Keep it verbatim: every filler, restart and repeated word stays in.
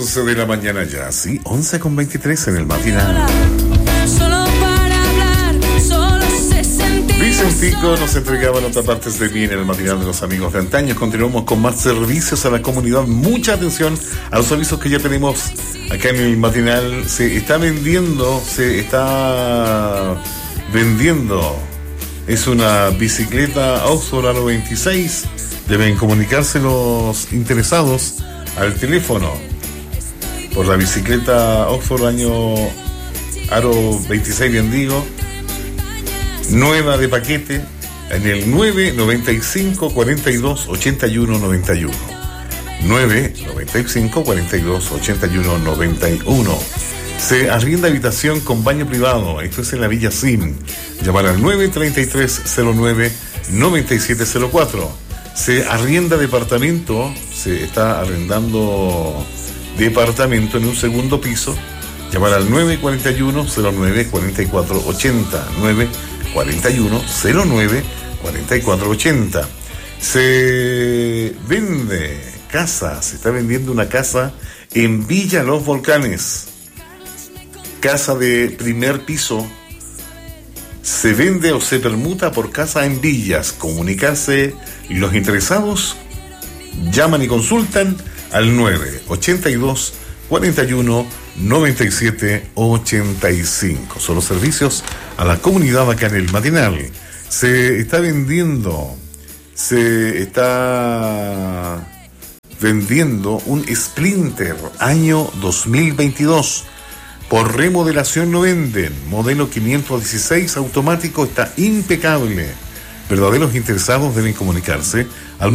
once de la mañana ya, sí, once con veintitrés en el matinal. Solo para hablar, solo se sentir. Vicentico nos entregaba notas partes de mí en el matinal de los amigos de antaño. Continuamos con más servicios a la comunidad. Mucha atención a los avisos que ya tenemos acá en el matinal. Se está vendiendo, se está vendiendo. Es una bicicleta Oxford Aro veintiséis. Deben comunicarse los interesados al teléfono por la bicicleta Oxford año Aro veintiséis, bien digo, nueva de paquete, en el nueve noventa y cinco cuarenta y dos ochenta y uno noventa y uno. nueve noventa y cinco cuarenta y dos ochenta y uno noventa y uno. Se arrienda habitación con baño privado. Esto es en la Villa Sim. Llamar al nueve treinta y tres cero nueve noventa y siete cero cuatro. Se arrienda departamento. Se está arrendando departamento en un segundo piso. Llamar al nueve cuarenta y uno cero nueve cuarenta y cuatro ochenta. nueve cuarenta y uno cero nueve cuarenta y cuatro ochenta. Se vende casa. Se está vendiendo una casa en Villa Los Volcanes. Casa de primer piso. Se vende o se permuta por casa en Villas. Comunicarse los interesados. Llaman y consultan al nueve ochenta y dos cuarenta y uno noventa y siete ochenta y cinco. Son los servicios a la comunidad acá en el matinal. Se está vendiendo, se está vendiendo un Sprinter año dos mil veintidós. Por remodelación no venden. Modelo quinientos dieciséis automático, está impecable. Verdaderos interesados deben comunicarse al